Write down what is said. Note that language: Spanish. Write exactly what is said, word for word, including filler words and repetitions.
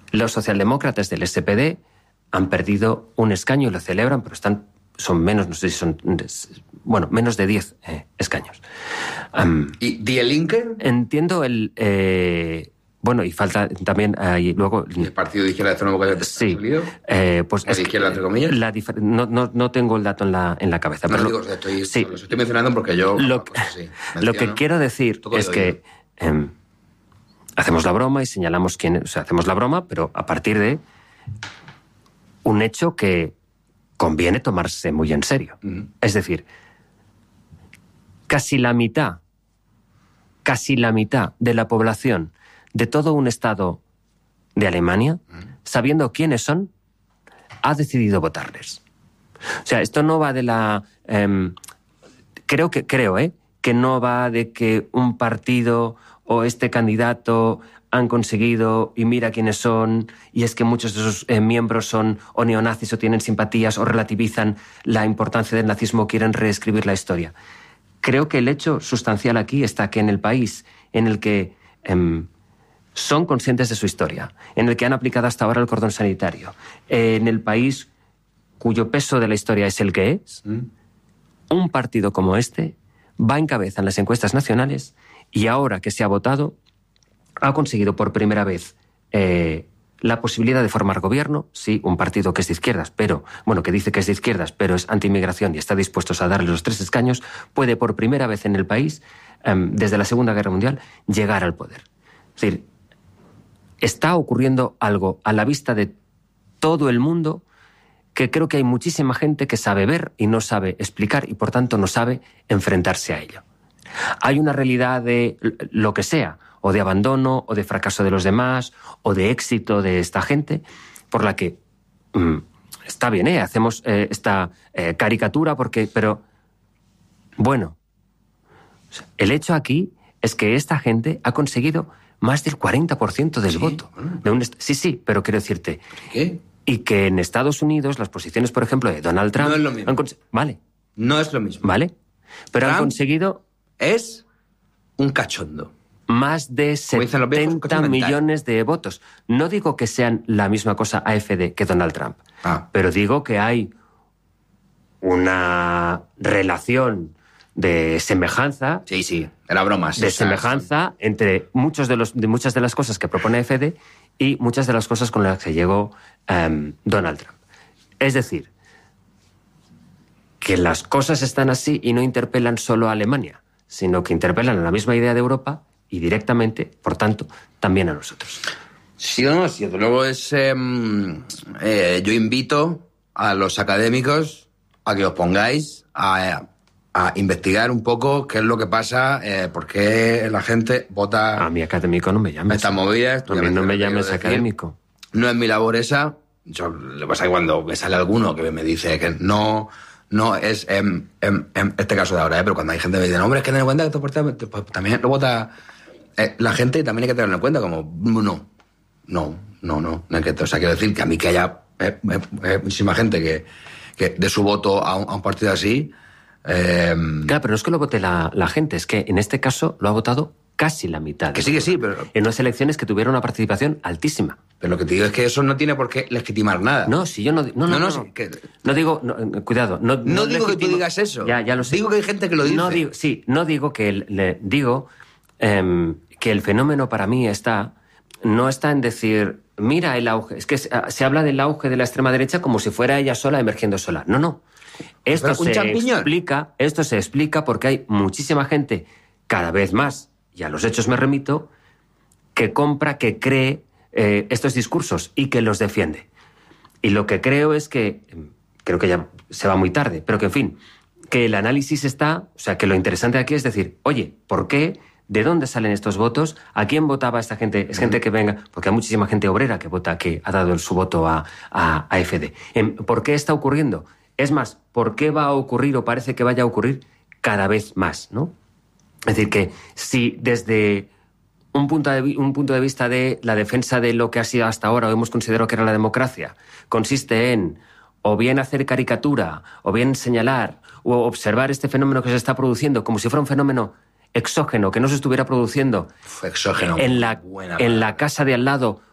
Los socialdemócratas del S P D han perdido un escaño y lo celebran, pero están, son menos, no sé si son, bueno, menos de diez eh, escaños. Um, ¿Y Die Linke? Entiendo el... Eh, bueno, y falta también ahí luego... ¿El partido de izquierda de Zona Boca sí, eh, pues ¿O de izquierda, entre comillas? La difer- no, no, no tengo el dato en la, en la cabeza. No, pero digo, lo, o sea, estoy, sí, lo estoy mencionando porque yo... Lo, Pues, sí, lo que quiero decir es que eh, hacemos la broma y señalamos quién... O sea, hacemos la broma, pero a partir de un hecho que conviene tomarse muy en serio. Uh-huh. Es decir, casi la mitad, casi la mitad de la población de todo un estado de Alemania, sabiendo quiénes son, ha decidido votarles. O sea, esto no va de la... Eh, creo que creo, ¿eh? que no va de que un partido o este candidato han conseguido y mira quiénes son, y es que muchos de sus eh, miembros son o neonazis o tienen simpatías o relativizan la importancia del nazismo o quieren reescribir la historia. Creo que el hecho sustancial aquí está que en el país en el que... Eh, son conscientes de su historia, en el que han aplicado hasta ahora el cordón sanitario, en el país cuyo peso de la historia es el que es, ¿Mm? un partido como este va en cabeza en las encuestas nacionales y ahora que se ha votado ha conseguido por primera vez eh, la posibilidad de formar gobierno, sí, un partido que es de izquierdas, pero, bueno, que dice que es de izquierdas, pero es anti-inmigración y está dispuesto a darle los tres escaños, puede por primera vez en el país, eh, desde la Segunda Guerra Mundial, llegar al poder. Es decir, está ocurriendo algo a la vista de todo el mundo que creo que hay muchísima gente que sabe ver y no sabe explicar y por tanto no sabe enfrentarse a ello. Hay una realidad de lo que sea, o de abandono, o de fracaso de los demás, o de éxito de esta gente, por la que mmm, está bien, ¿eh? hacemos eh, esta eh, caricatura, porque, pero bueno, el hecho aquí es que esta gente ha conseguido más del cuarenta por ciento del sí, voto. Bueno. De un est- sí, sí, pero quiero decirte... ¿Qué? Y que en Estados Unidos las posiciones, por ejemplo, de Donald Trump... No es lo mismo. Han cons- vale. No es lo mismo. Vale. Pero Trump han conseguido... Es un cachondo. Más de Como dicen los viejos, setenta millones de votos. No digo que sean la misma cosa A F D que Donald Trump, Ah. pero digo que hay una relación de semejanza... Sí, sí, era broma. Sí, de o sea, semejanza entre muchos de los, de muchas de las cosas que propone A F D y muchas de las cosas con las que llegó um, Donald Trump. Es decir, que las cosas están así y no interpelan solo a Alemania, sino que interpelan a la misma idea de Europa y directamente, por tanto, también a nosotros. Sí o no, sí. Luego es... Eh, eh, yo invito a los académicos a que os pongáis a... a investigar un poco qué es lo que pasa, eh, por qué la gente vota... A mí académico no me llames. Estas movidas... A mí no me llames académico. No es mi labor esa. Yo, lo que pasa es que cuando me sale alguno que me dice que no... No es en, en, en este caso de ahora, ¿eh? Pero cuando hay gente que me dice, no, hombre, es que ten en cuenta que esto pues, pues, también lo vota eh, la gente y también hay que tenerlo en cuenta, como, no, no, no, no, no hay que, o sea, quiero decir que a mí que haya eh, eh, muchísima gente que, que dé su voto a un, a un partido así... Eh, claro, pero no es que lo vote la, la gente, es que en este caso lo ha votado casi la mitad. Que sí, que sí, pero... En unas elecciones que tuvieron una participación altísima. Pero lo que te digo es que eso no tiene por qué legitimar nada. No, si yo no... No, no, no, no, no, no. Que... no digo... No, cuidado. No, no, no digo legitimo... que tú digas eso. Ya, ya lo sé. Digo que hay gente que lo dice. No digo, sí, no digo que... Le, digo eh, que el fenómeno para mí está... No está en decir... Mira el auge. Es que se, se habla del auge de la extrema derecha como si fuera ella sola emergiendo sola. No, no. Esto se explica, esto se explica porque hay muchísima gente, cada vez más, y a los hechos me remito, que compra, que cree eh, estos discursos y que los defiende. Y lo que creo es que, creo que ya se va muy tarde, pero que en fin, que el análisis está, o sea, que lo interesante aquí es decir, oye, ¿por qué? ¿De dónde salen estos votos? ¿A quién votaba esta gente? Es gente que venga, porque hay muchísima gente obrera que vota, que ha dado su voto a, a, a F D. ¿Por qué está ocurriendo? Es más, ¿por qué va a ocurrir o parece que vaya a ocurrir cada vez más, ¿no? Es decir, que si desde un punto de, un punto de vista de la defensa de lo que ha sido hasta ahora o hemos considerado que era la democracia, consiste en o bien hacer caricatura, o bien señalar, o observar este fenómeno que se está produciendo como si fuera un fenómeno exógeno, que no se estuviera produciendo Fue exógeno, en la, en la casa de al lado